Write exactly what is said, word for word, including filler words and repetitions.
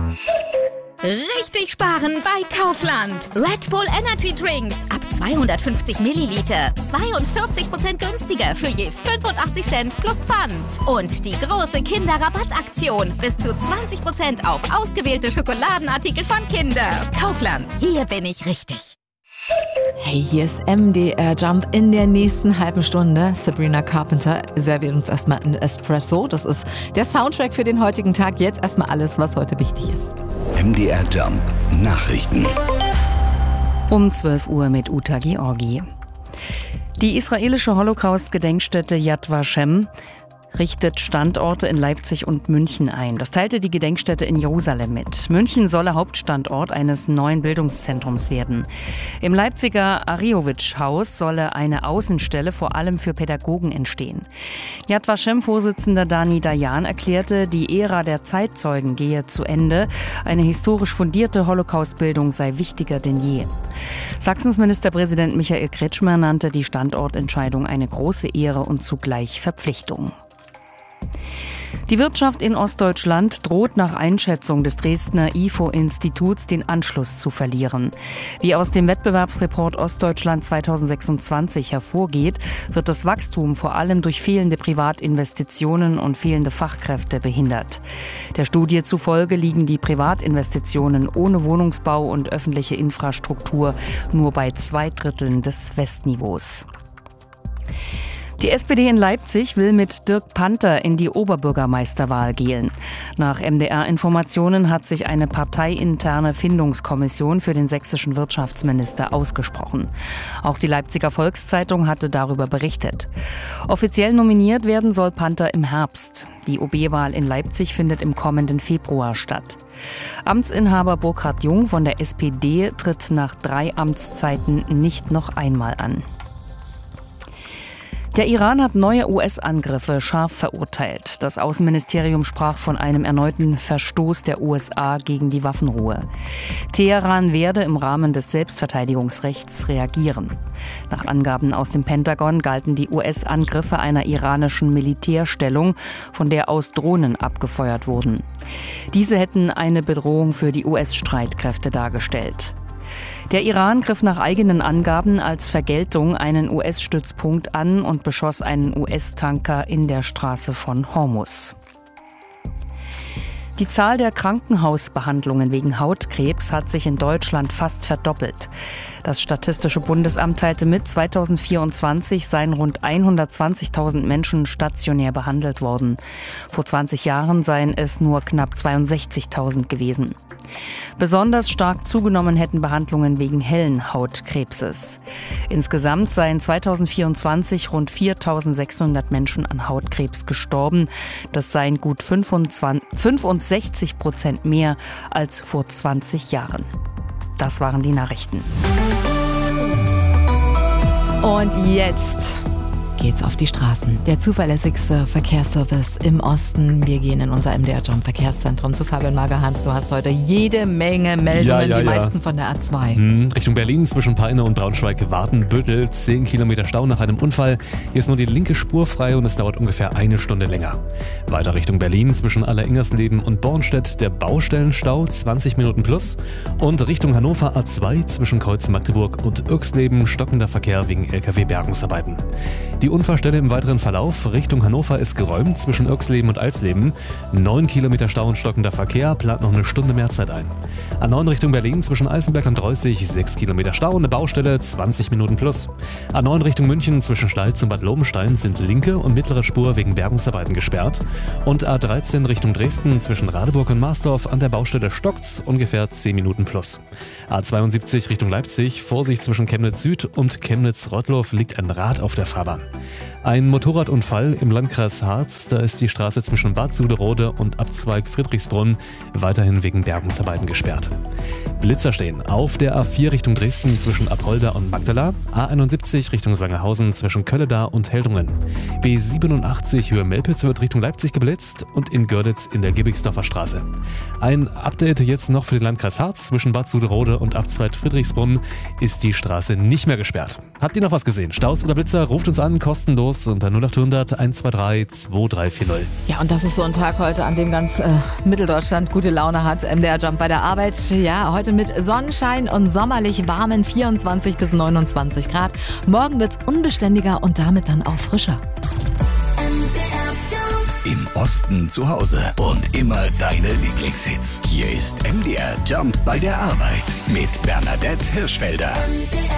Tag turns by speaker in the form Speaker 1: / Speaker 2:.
Speaker 1: Richtig sparen bei Kaufland. Red Bull Energy Drinks ab zweihundertfünfzig Milliliter. zweiundvierzig Prozent günstiger für je fünfundachtzig Cent plus Pfand. Und die große Kinderrabattaktion. Bis zu zwanzig Prozent auf ausgewählte Schokoladenartikel von Kinder. Kaufland. Hier bin ich richtig.
Speaker 2: Hey, hier ist M D R Jump. In der nächsten halben Stunde Sabrina Carpenter serviert uns erstmal ein Espresso. Das ist der Soundtrack für den heutigen Tag. Jetzt erstmal alles, was heute wichtig ist.
Speaker 3: M D R Jump Nachrichten.
Speaker 4: Um zwölf Uhr mit Uta Georgi. Die israelische Holocaust-Gedenkstätte Yad Vashem richtet Standorte in Leipzig und München ein. Das teilte die Gedenkstätte in Jerusalem mit. München solle Hauptstandort eines neuen Bildungszentrums werden. Im Leipziger Ariowitsch-Haus solle eine Außenstelle vor allem für Pädagogen entstehen. Yad Vashem-Vorsitzender Dani Dayan erklärte, die Ära der Zeitzeugen gehe zu Ende. Eine historisch fundierte Holocaust-Bildung sei wichtiger denn je. Sachsens Ministerpräsident Michael Kretschmer nannte die Standortentscheidung eine große Ehre und zugleich Verpflichtung. Die Wirtschaft in Ostdeutschland droht nach Einschätzung des Dresdner I F O-Instituts den Anschluss zu verlieren. Wie aus dem Wettbewerbsreport Ostdeutschland zweitausendsechsundzwanzig hervorgeht, wird das Wachstum vor allem durch fehlende Privatinvestitionen und fehlende Fachkräfte behindert. Der Studie zufolge liegen die Privatinvestitionen ohne Wohnungsbau und öffentliche Infrastruktur nur bei zwei Dritteln des Westniveaus. Die S P D in Leipzig will mit Dirk Panther in die Oberbürgermeisterwahl gehen. Nach M D R-Informationen hat sich eine parteiinterne Findungskommission für den sächsischen Wirtschaftsminister ausgesprochen. Auch die Leipziger Volkszeitung hatte darüber berichtet. Offiziell nominiert werden soll Panther im Herbst. Die O B-Wahl in Leipzig findet im kommenden Februar statt. Amtsinhaber Burkhard Jung von der S P D tritt nach drei Amtszeiten nicht noch einmal an. Der Iran hat neue U S-Angriffe scharf verurteilt. Das Außenministerium sprach von einem erneuten Verstoß der U S A gegen die Waffenruhe. Teheran werde im Rahmen des Selbstverteidigungsrechts reagieren. Nach Angaben aus dem Pentagon galten die U S-Angriffe einer iranischen Militärstellung, von der aus Drohnen abgefeuert wurden. Diese hätten eine Bedrohung für die U S-Streitkräfte dargestellt. Der Iran griff nach eigenen Angaben als Vergeltung einen U S-Stützpunkt an und beschoss einen U S-Tanker in der Straße von Hormuz. Die Zahl der Krankenhausbehandlungen wegen Hautkrebs hat sich in Deutschland fast verdoppelt. Das Statistische Bundesamt teilte mit, zweitausendvierundzwanzig seien rund hundertzwanzigtausend Menschen stationär behandelt worden. Vor zwanzig Jahren seien es nur knapp zweiundsechzigtausend gewesen. Besonders stark zugenommen hätten Behandlungen wegen hellen Hautkrebses. Insgesamt seien zweitausendvierundzwanzig rund viertausendsechshundert Menschen an Hautkrebs gestorben. Das seien gut fünfundsechzig Prozent mehr als vor zwanzig Jahren. Das waren die Nachrichten.
Speaker 2: Und jetzt geht's auf die Straßen. Der zuverlässigste Verkehrsservice im Osten. Wir gehen in unser M D R Jump Verkehrszentrum zu Fabian Magerhans. Du hast heute jede Menge Meldungen, ja, ja, die ja. meisten von der A zwei.
Speaker 5: Hm, Richtung Berlin zwischen Peine und Braunschweig-Wartenbüttel. zehn Kilometer Stau nach einem Unfall. Hier ist nur die linke Spur frei und es dauert ungefähr eine Stunde länger. Weiter Richtung Berlin zwischen Aller-Ingersleben und Bornstedt der Baustellenstau, zwanzig Minuten plus. Und Richtung Hannover A zwei zwischen Kreuz Magdeburg und Irxleben stockender Verkehr wegen L K W-Bergungsarbeiten. Die Unfallstelle im weiteren Verlauf Richtung Hannover ist geräumt zwischen Irxleben und Alsleben. neun Kilometer Stau und stockender Verkehr, plant noch eine Stunde mehr Zeit ein. A neun Richtung Berlin zwischen Eisenberg und Reußig, sechs Kilometer Stau und eine Baustelle, zwanzig Minuten plus. A neun Richtung München zwischen Steitz und Bad Lobenstein sind linke und mittlere Spur wegen Bergungsarbeiten gesperrt. Und A dreizehn Richtung Dresden zwischen Radeburg und Marsdorf an der Baustelle stockt's, ungefähr zehn Minuten plus. A zweiundsiebzig Richtung Leipzig, Vorsicht zwischen Chemnitz Süd und Chemnitz-Rottloff liegt ein Rad auf der Fahrbahn. Ein Motorradunfall im Landkreis Harz, da ist die Straße zwischen Bad Suderode und Abzweig Friedrichsbrunn weiterhin wegen Bergungsarbeiten gesperrt. Blitzer stehen auf der A vier Richtung Dresden zwischen Apolda und Magdala, A einundsiebzig Richtung Sangerhausen zwischen Kölleda und Heldungen. B siebenundachtzig Höhe Melpitz wird Richtung Leipzig geblitzt und in Görlitz in der Gibigsdorfer Straße. Ein Update jetzt noch für den Landkreis Harz zwischen Bad Suderode und Abzweig Friedrichsbrunn ist die Straße nicht mehr gesperrt. Habt ihr noch was gesehen? Staus oder Blitzer? Ruft uns an, kostenlos unter null acht hundert eins zwei drei zwei drei vier null.
Speaker 2: Ja, und das ist so ein Tag heute, an dem ganz äh, Mitteldeutschland gute Laune hat. M D R Jump bei der Arbeit. Ja, heute mit Sonnenschein und sommerlich warmen vierundzwanzig bis neunundzwanzig Grad. Morgen wird's unbeständiger und damit dann auch frischer.
Speaker 3: Im Osten zu Hause und immer deine Lieblingshits. Hier ist M D R Jump bei der Arbeit mit Bernadette Hirschfelder.